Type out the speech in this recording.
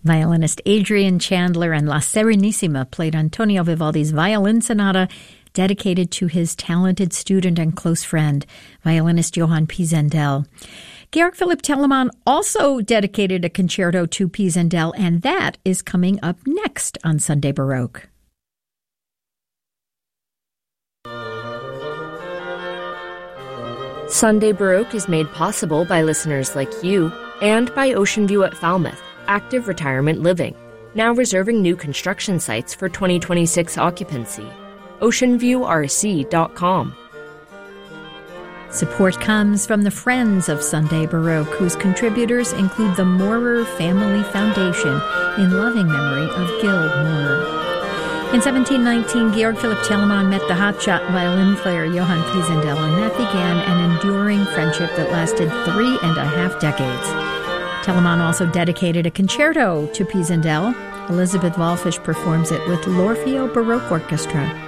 Violinist Adrian Chandler and La Serenissima played Antonio Vivaldi's Violin Sonata, dedicated to his talented student and close friend, violinist Johann Pisendel. Georg Philipp Telemann also dedicated a concerto to Pisendel, and that is coming up next on Sunday Baroque. Sunday Baroque is made possible by listeners like you and by Ocean View at Falmouth, active retirement living, now reserving new construction sites for 2026 occupancy. OceanViewRC.com. Support comes from the Friends of Sunday Baroque, whose contributors include the Maurer Family Foundation in loving memory of Gil Maurer. In 1719, Georg Philipp Telemann met the hotshot violin player Johann Pisendel, and that began an enduring friendship that lasted 3.5 decades. Telemann also dedicated a concerto to Pisendel. Elizabeth Wallfisch performs it with l'Orfeo Baroque Orchestra.